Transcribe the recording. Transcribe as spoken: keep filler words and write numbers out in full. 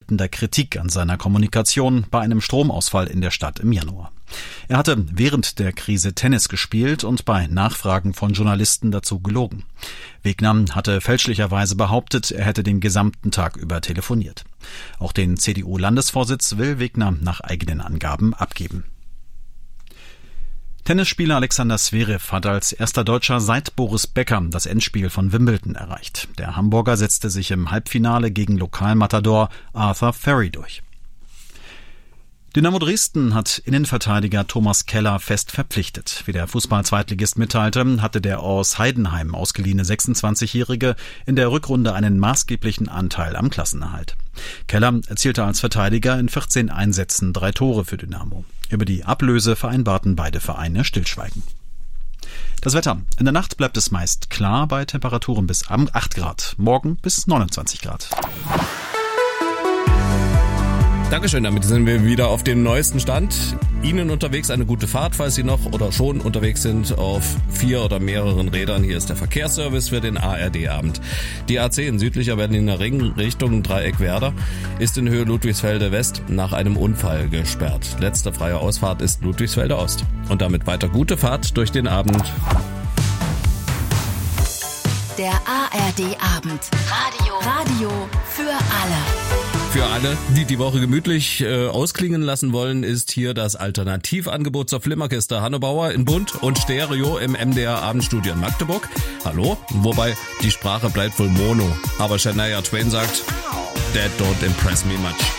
zurückhaltender Kritik an seiner Kommunikation bei einem Stromausfall in der Stadt im Januar. Er hatte während der Krise Tennis gespielt und bei Nachfragen von Journalisten dazu gelogen. Wegner hatte fälschlicherweise behauptet, er hätte den gesamten Tag über telefoniert. Auch den C D U-Landesvorsitz will Wegner nach eigenen Angaben abgeben. Tennisspieler Alexander Zverev hat als erster Deutscher seit Boris Becker das Endspiel von Wimbledon erreicht. Der Hamburger setzte sich im Halbfinale gegen Lokalmatador Arthur Ferry durch. Dynamo Dresden hat Innenverteidiger Thomas Keller fest verpflichtet. Wie der Fußball-Zweitligist mitteilte, hatte der aus Heidenheim ausgeliehene sechsundzwanzigjährige in der Rückrunde einen maßgeblichen Anteil am Klassenerhalt. Keller erzielte als Verteidiger in vierzehn Einsätzen drei Tore für Dynamo. Über die Ablöse vereinbarten beide Vereine Stillschweigen. Das Wetter. In der Nacht bleibt es meist klar bei Temperaturen bis acht Grad. Morgen bis neunundzwanzig Grad. Dankeschön, damit sind wir wieder auf dem neuesten Stand. Ihnen unterwegs eine gute Fahrt, falls Sie noch oder schon unterwegs sind auf vier oder mehreren Rädern. Hier ist der Verkehrsservice für den A R D-Abend. Die A zehn südlicher Berliner Ring Richtung Dreieck Werder ist in Höhe Ludwigsfelde West nach einem Unfall gesperrt. Letzte freie Ausfahrt ist Ludwigsfelde Ost. Und damit weiter gute Fahrt durch den Abend. Der A R D-Abend. Radio. Radio für alle. Für alle, die die Woche gemütlich äh, ausklingen lassen wollen, ist hier das Alternativangebot zur Flimmerkiste. Hanno Bauer in Bunt und Stereo im M D R Abendstudio in Magdeburg. Hallo? Wobei, die Sprache bleibt wohl Mono. Aber Shania Twain sagt, that don't impress me much.